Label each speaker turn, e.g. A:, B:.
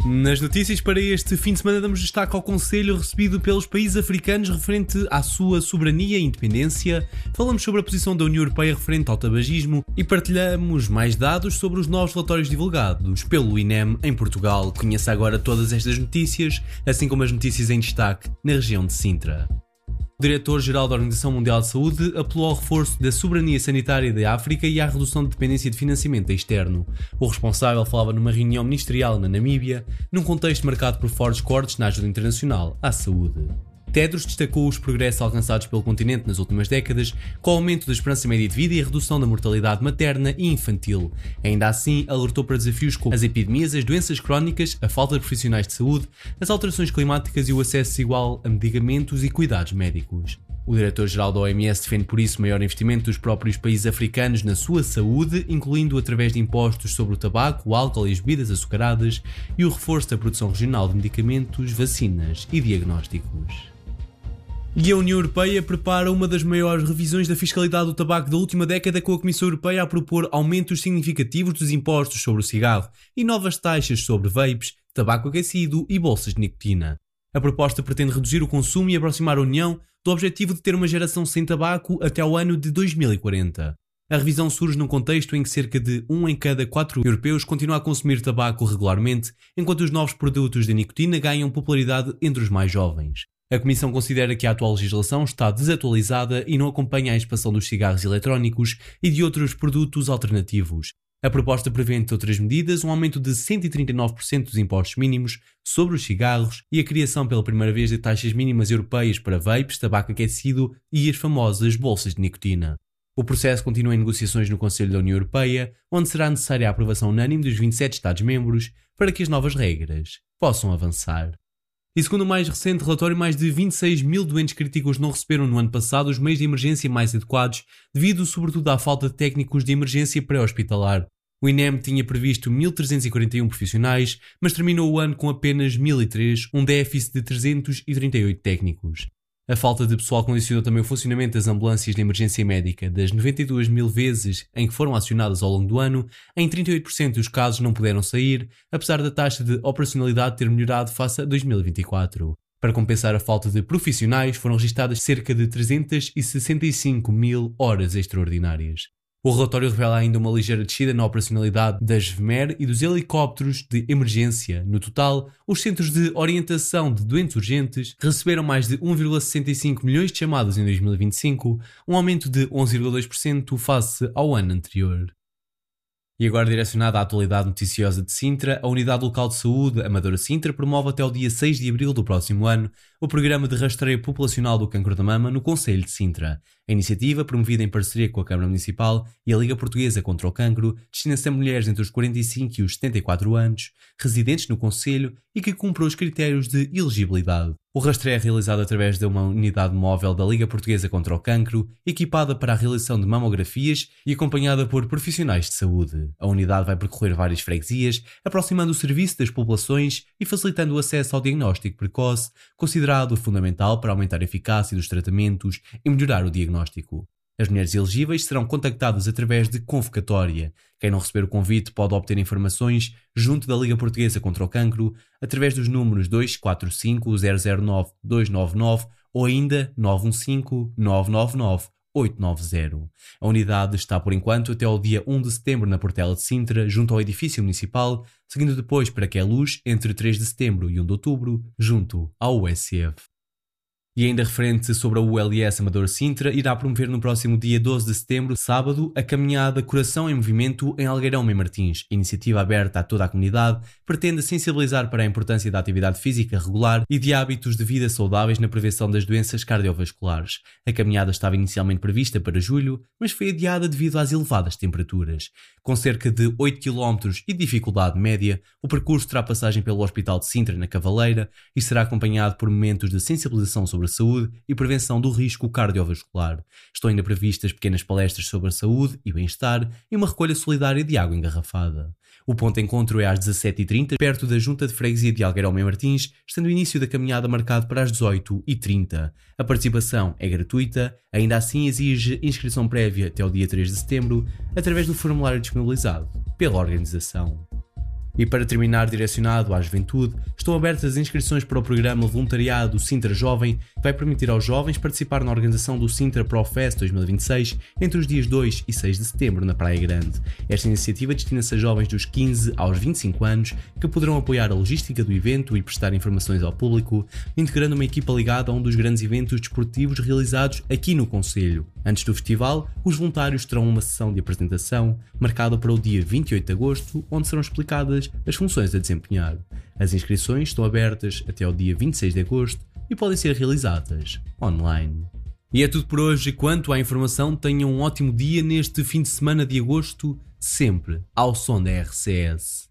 A: Nas notícias para este fim de semana damos destaque ao conselho recebido pelos países africanos referente à sua soberania e independência, falamos sobre a posição da União Europeia referente ao tabagismo e partilhamos mais dados sobre os novos relatórios divulgados pelo INEM em Portugal. Conheça agora todas estas notícias, assim como as notícias em destaque na região de Sintra. O diretor-geral da Organização Mundial de Saúde apelou ao reforço da soberania sanitária da África e à redução de dependência de financiamento externo. O responsável falava numa reunião ministerial na Namíbia, num contexto marcado por fortes cortes na ajuda internacional à saúde. Tedros destacou os progressos alcançados pelo continente nas últimas décadas, com o aumento da esperança média de vida e a redução da mortalidade materna e infantil. Ainda assim, alertou para desafios como as epidemias, as doenças crónicas, a falta de profissionais de saúde, as alterações climáticas e o acesso desigual a medicamentos e cuidados médicos. O diretor-geral da OMS defende por isso maior investimento dos próprios países africanos na sua saúde, incluindo através de impostos sobre o tabaco, o álcool e as bebidas açucaradas, e o reforço da produção regional de medicamentos, vacinas e diagnósticos. E a União Europeia prepara uma das maiores revisões da fiscalidade do tabaco da última década, com a Comissão Europeia a propor aumentos significativos dos impostos sobre o cigarro e novas taxas sobre vapes, tabaco aquecido e bolsas de nicotina. A proposta pretende reduzir o consumo e aproximar a União do objetivo de ter uma geração sem tabaco até ao ano de 2040. A revisão surge num contexto em que cerca de 1 em cada 4 europeus continua a consumir tabaco regularmente, enquanto os novos produtos de nicotina ganham popularidade entre os mais jovens. A Comissão considera que a atual legislação está desatualizada e não acompanha a expansão dos cigarros eletrónicos e de outros produtos alternativos. A proposta prevê, entre outras medidas, um aumento de 139% dos impostos mínimos sobre os cigarros e a criação pela primeira vez de taxas mínimas europeias para vapes, tabaco aquecido e as famosas bolsas de nicotina. O processo continua em negociações no Conselho da União Europeia, onde será necessária a aprovação unânime dos 27 Estados-membros para que as novas regras possam avançar. E segundo o mais recente relatório, mais de 26 mil doentes críticos não receberam no ano passado os meios de emergência mais adequados, devido sobretudo à falta de técnicos de emergência pré-hospitalar. O INEM tinha previsto 1.341 profissionais, mas terminou o ano com apenas 1.003, um déficit de 338 técnicos. A falta de pessoal condicionou também o funcionamento das ambulâncias de emergência médica. Das 92 mil vezes em que foram acionadas ao longo do ano, em 38% dos casos não puderam sair, apesar da taxa de operacionalidade ter melhorado face a 2024. Para compensar a falta de profissionais, foram registadas cerca de 365 mil horas extraordinárias. O relatório revela ainda uma ligeira descida na operacionalidade das VMER e dos helicópteros de emergência. No total, os centros de orientação de doentes urgentes receberam mais de 1,65 milhões de chamadas em 2025, um aumento de 11,2% face ao ano anterior. E agora direcionada à atualidade noticiosa de Sintra, a Unidade Local de Saúde Amadora Sintra promove até o dia 6 de abril do próximo ano o Programa de Rastreio Populacional do Cancro da Mama no Concelho de Sintra. A iniciativa, promovida em parceria com a Câmara Municipal e a Liga Portuguesa contra o Cancro, destina-se a mulheres entre os 45 e os 74 anos, residentes no concelho e que cumpram os critérios de elegibilidade. O rastreio é realizado através de uma unidade móvel da Liga Portuguesa contra o Cancro, equipada para a realização de mamografias e acompanhada por profissionais de saúde. A unidade vai percorrer várias freguesias, aproximando o serviço das populações e facilitando o acesso ao diagnóstico precoce, considerado fundamental para aumentar a eficácia dos tratamentos e melhorar o diagnóstico. As mulheres elegíveis serão contactadas através de convocatória. Quem não receber o convite pode obter informações junto da Liga Portuguesa contra o Cancro através dos números 245 009 299 ou ainda 915 999 890. A unidade está por enquanto até ao dia 1 de setembro na Portela de Sintra, junto ao edifício municipal, seguindo depois para Queluz entre 3 de setembro e 1 de outubro, junto ao USF. E ainda referente sobre a ULS Amadora Sintra, irá promover no próximo dia 12 de setembro, sábado, a caminhada Coração em Movimento em Algueirão em Martins. Iniciativa aberta a toda a comunidade, pretende sensibilizar para a importância da atividade física regular e de hábitos de vida saudáveis na prevenção das doenças cardiovasculares. A caminhada estava inicialmente prevista para julho, mas foi adiada devido às elevadas temperaturas. Com cerca de 8 km e dificuldade média, o percurso terá passagem pelo Hospital de Sintra, na Cavaleira, e será acompanhado por momentos de sensibilização sobre a saúde e prevenção do risco cardiovascular. Estão ainda previstas pequenas palestras sobre a saúde e bem-estar e uma recolha solidária de água engarrafada. O ponto de encontro é às 17h30, perto da Junta de Freguesia de Algueirão em Martins, estando o início da caminhada marcado para as 18h30. A participação é gratuita, ainda assim exige inscrição prévia até o dia 3 de setembro, através do formulário disponibilizado pela organização. E para terminar, direcionado à juventude, estão abertas as inscrições para o programa Voluntariado Sintra Jovem, que vai permitir aos jovens participar na organização do Sintra ProFest 2026 entre os dias 2 e 6 de setembro na Praia Grande. Esta iniciativa destina-se a jovens dos 15 aos 25 anos que poderão apoiar a logística do evento e prestar informações ao público, integrando uma equipa ligada a um dos grandes eventos desportivos realizados aqui no concelho. Antes do festival, os voluntários terão uma sessão de apresentação marcada para o dia 28 de agosto, onde serão explicadas as funções a desempenhar. As inscrições estão abertas até ao dia 26 de agosto e podem ser realizadas online. E é tudo por hoje. Quanto à informação, tenham um ótimo dia neste fim de semana de agosto, sempre ao som da RCS.